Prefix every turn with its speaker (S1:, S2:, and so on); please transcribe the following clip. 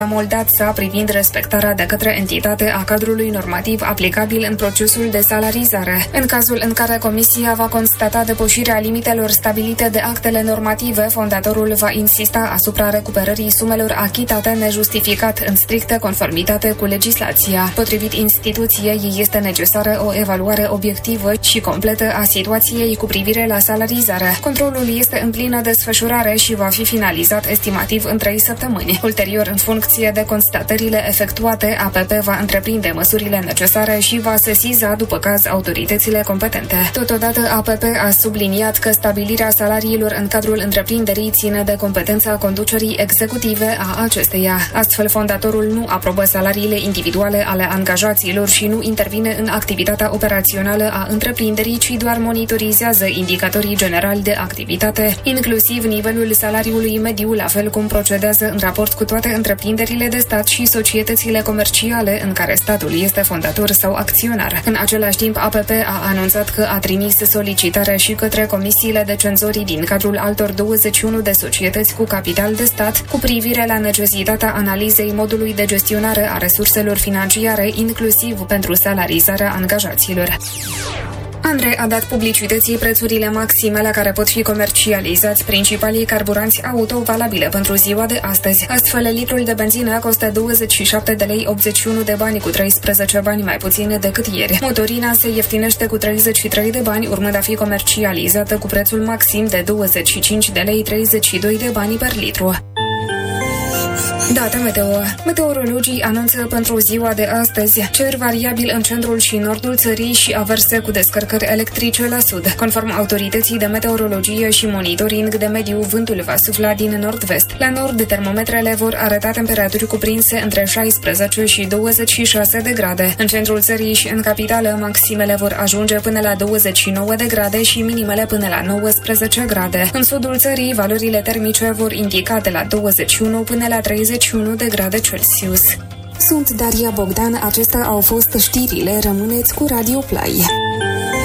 S1: Moldața privind respectarea de către entitate a cadrului normativ aplicabil în procesul de salarizare. În cazul în care Comisia va constata depășirea limitelor stabilite de actele normative, fondatorul va insista asupra recuperării sumelor achitate nejustificat în strictă conformitate cu legislația. Potrivit instituției, este necesară o evaluare obiectivă și completă a situației cu privire la salarizare. Controlul este în plină desfășurare și va fi finalizat estimativ în 3 săptămâni. Ulterior, în funcție de constatările efectuate, APP va întreprinde măsurile necesare și va sesiza după caz autoritățile competente. Totodată, APP a subliniat că stabilirea salariilor în cadrul întreprinderii ține de competența conducerii executive a acesteia. Astfel, fondatorul nu aprobă salariile individuale ale angajaților și nu intervine în activitatea operațională a întreprinderii, ci doar monitorizează indicatorii generali de activitate, inclusiv nivelul salariului mediu, la fel cum procedează în raport cu toate întreprinderile de stat și societățile comerciale în care statul este fondator sau acționar. În același timp, APP a anunțat că a trimis solicitarea și către comisiile de cenzorii din cadrul altor 21 de societăți cu capital de stat cu privire la necesitatea analizei modului de gestionare a resurselor financiare, inclusiv pentru salarizarea angajaților. Andrei a dat publicității prețurile maxime la care pot fi comercializați principalii carburanți auto valabile pentru ziua de astăzi. Astfel, litrul de benzină costă 27 de lei 81 de bani, cu 13 bani mai puțin decât ieri. Motorina se ieftinește cu 33 de bani, urmând a fi comercializată cu prețul maxim de 25 de lei 32 de bani per litru. Date meteo. Meteorologii anunță pentru ziua de astăzi cer variabil în centrul și nordul țării și averse cu descărcări electrice la sud. Conform autorității de meteorologie și monitoring de mediu, vântul va sufla din nord-vest. La nord, termometrele vor arăta temperaturi cuprinse între 16 și 26 de grade. În centrul țării și în capitală, maximele vor ajunge până la 29 de grade și minimele până la 19 grade. În sudul țării, valorile termice vor indica de la 21 până la 31 de grade Celsius. Sunt Daria Bogdan, acestea au fost știrile, rămâneți cu Radio Play.